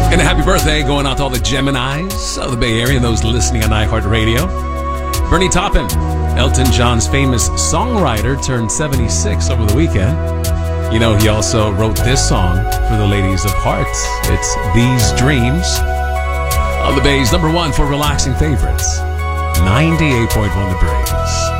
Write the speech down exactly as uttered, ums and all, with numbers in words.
And a happy birthday going out to all the Geminis of the Bay Area and those listening on iHeartRadio. Bernie Taupin, Elton John's famous songwriter, turned seventy-six over the weekend. You know, he also wrote this song for the ladies of heart. It's These Dreams. On the Bay's number one for relaxing favorites, ninety-eight point one The Breeze.